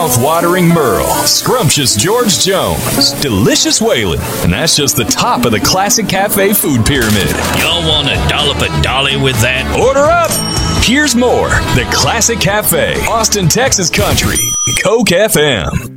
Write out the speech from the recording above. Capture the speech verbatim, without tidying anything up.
mouth-watering Merle, scrumptious George Jones, delicious Waylon, and that's just the top of the Classic Cafe food pyramid. Y'all want a dollop of Dolly with that? Order up! Here's more. The Classic Cafe, Austin, Texas Country, Coke F M.